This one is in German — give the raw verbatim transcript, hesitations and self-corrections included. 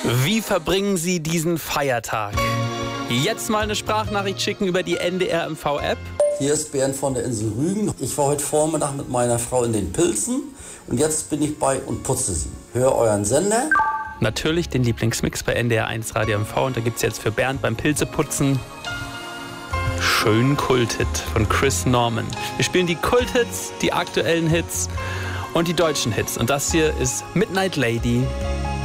Wie verbringen Sie diesen Feiertag? Jetzt mal eine Sprachnachricht schicken über die N D R M V-App. Hier ist Bernd von der Insel Rügen. Ich war heute Vormittag mit meiner Frau in den Pilzen und jetzt bin ich bei und putze sie. Hör euren Sender. Natürlich den Lieblingsmix bei N D R eins Radio M V und da gibt es jetzt für Bernd beim Pilzeputzen schönen Kulthit von Chris Norman. Wir spielen die Kulthits, die aktuellen Hits und die deutschen Hits und das hier ist Midnight Lady